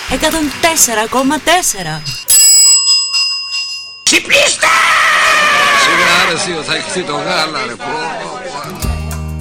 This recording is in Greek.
104,4. Ξυπνήστε! Σιγά ρε εσύ, θα έχεις το γάλα ρε πω.